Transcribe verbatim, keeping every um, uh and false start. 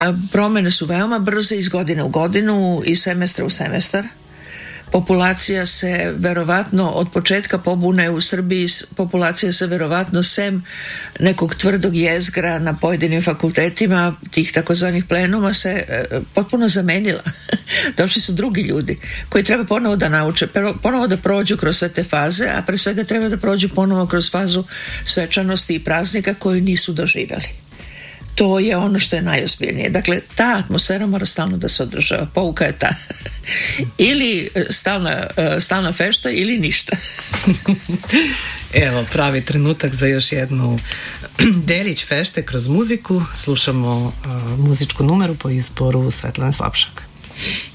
Promene su veoma brze iz godine u godinu i semestra u semestar. Populacija se verovatno od početka pobune u Srbiji, populacija se verovatno sem nekog tvrdog jezgra na pojedinim fakultetima, tih takozvanih plenuma, se e, potpuno zamenila. Došli su drugi ljudi koji treba ponovo da nauče, ponovo da prođu kroz sve te faze, a pre svega treba da prođu ponovo kroz fazu svečanosti i praznika koju nisu doživjeli. To je ono što je najozbiljnije. Dakle, ta atmosfera mora stalno da se održava. Pouka je ta. Ili stalna, stalna fešta ili ništa. Evo, pravi trenutak za još jednu delić fešte kroz muziku. Slušamo uh, muzičku numeru po izboru Svetlane Slapšak.